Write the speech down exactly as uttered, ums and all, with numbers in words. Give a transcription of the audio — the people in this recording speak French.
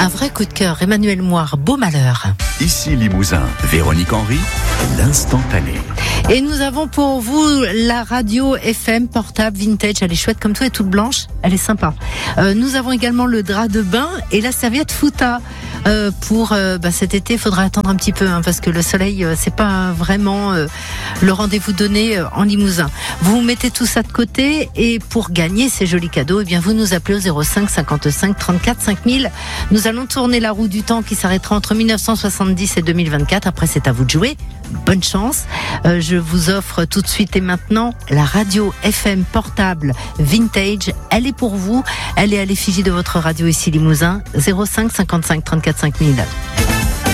Un vrai coup de cœur, Emmanuel Moire, Beau Malheur. Ici Limousin, Véronique Henry, l'instantané. Et nous avons pour vous la radio F M portable vintage. Elle est chouette comme tout, elle est toute blanche, elle est sympa. Euh, nous avons également le drap de bain et la serviette Fouta. Euh, pour euh, bah, cet été, il faudra attendre un petit peu hein, parce que le soleil, euh, c'est pas vraiment euh, le rendez-vous donné euh, en Limousin. Vous mettez tout ça de côté et pour gagner ces jolis cadeaux, eh bien vous nous appelez au zéro cinq cinquante-cinq trente-quatre cinq mille. Nous allons tourner la roue du temps qui s'arrêtera entre mille neuf cent soixante-dix et deux mille vingt-quatre. Après, c'est à vous de jouer. Bonne chance. Euh, je vous offre tout de suite et maintenant la radio F M portable vintage. Elle est pour vous. Elle est à l'effigie de votre radio ici Limousin. zéro cinq cinquante-cinq trente-quatre cinq mille.